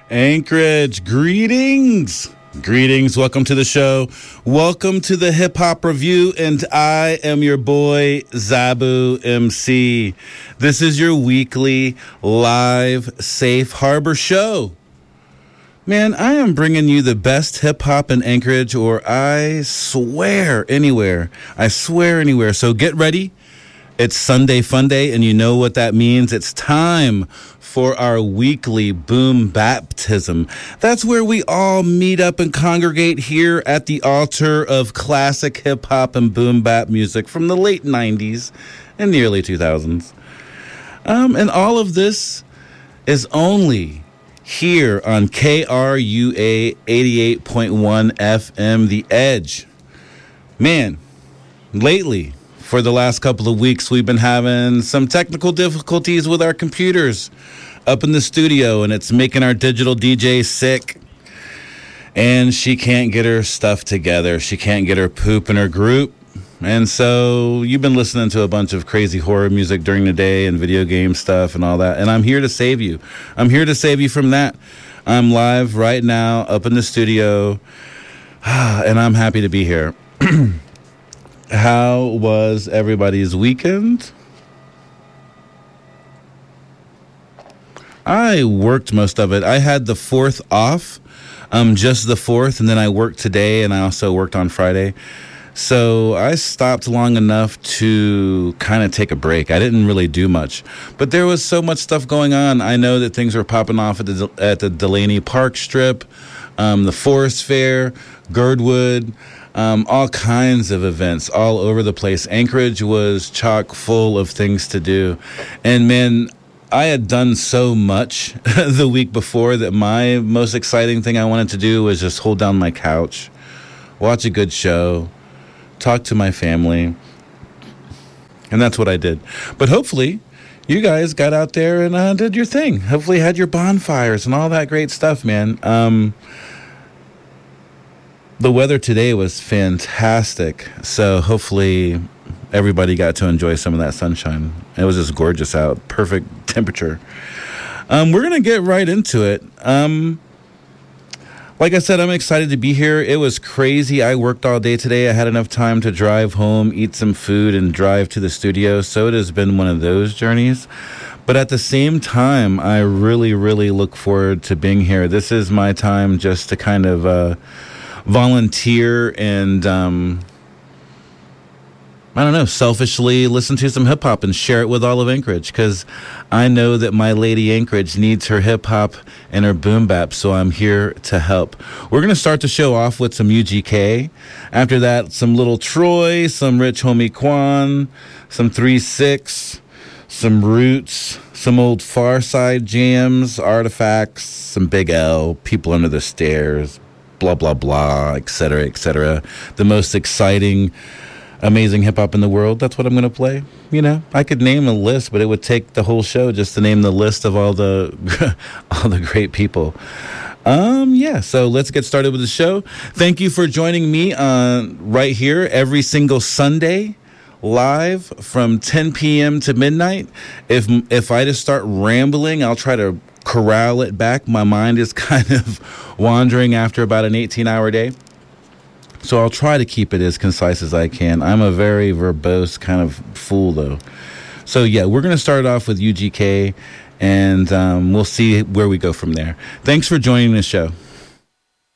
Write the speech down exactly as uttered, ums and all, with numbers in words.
Anchorage, greetings. Greetings. Welcome to the show. Welcome to the Hip Hop Review, and I am your boy, Zabu M C. This is your weekly live Safe Harbor show. Man, I am bringing you the best hip hop in Anchorage, or I swear anywhere. I swear anywhere. So get ready. It's Sunday Fun Day, and you know what that means. It's time for our weekly boom baptism. That's where we all meet up and congregate here at the altar of classic hip hop and boom bap music from the late nineties and the early two thousands. Um, and all of this is only here on K R U A eighty-eight point one F M, The Edge. Man, lately, for the last couple of weeks, we've been having some technical difficulties with our computers up in the studio, and it's making our digital D J sick. And she can't get her stuff together. She can't get her poop in her group. And so you've been listening to a bunch of crazy horror music during the day and video game stuff and all that. And I'm here to save you. I'm here to save you from that. I'm live right now up in the studio, and I'm happy to be here. How was everybody's weekend? I worked most of it. I had the fourth off, um, just the fourth, and then I worked today, and I also worked on Friday. So I stopped long enough to kind of take a break. I didn't really do much, but there was so much stuff going on. I know that things were popping off at the at the Delaney Park Strip, um, the Forest Fair, Girdwood. Um, all kinds of events all over the place. Anchorage was chock full of things to do. And man, I had done so much the week before that my most exciting thing I wanted to do was just hold down my couch, watch a good show, talk to my family. And that's what I did. But hopefully you guys got out there and uh, did your thing. Hopefully had your bonfires and all that great stuff, man. Um... The weather today was fantastic, so hopefully everybody got to enjoy some of that sunshine. It was just gorgeous out, perfect temperature. Um, we're going to get right into it. Um, like I said, I'm excited to be here. It was crazy. I worked all day today. I had enough time to drive home, eat some food, and drive to the studio, so it has been one of those journeys. But at the same time, I really, really look forward to being here. This is my time just to kind of Uh, volunteer and, um, I don't know, selfishly listen to some hip hop and share it with all of Anchorage, because I know that my lady Anchorage needs her hip hop and her boom bap, so I'm here to help. We're going to start the show off with some U G K. After that, some Little Troy, some Rich Homie Quan, some three six, some Roots, some old Far Side jams, Artifacts, some Big L, People Under the Stairs, blah, blah, blah, et cetera, et cetera. The most exciting, amazing hip-hop in the world. That's what I'm going to play. You know, I could name a list, but it would take the whole show just to name the list of all the all the great people. Um, yeah, so let's get started with the show. Thank you for joining me on right here every single Sunday, live from ten p.m. to midnight. If if I just start rambling, I'll try to corral it back. My mind is kind of wandering after about an eighteen-hour day. So I'll try to keep it as concise as I can. I'm a very verbose kind of fool, though. So, yeah, we're going to start off with U G K, and um, we'll see where we go from there. Thanks for joining the show.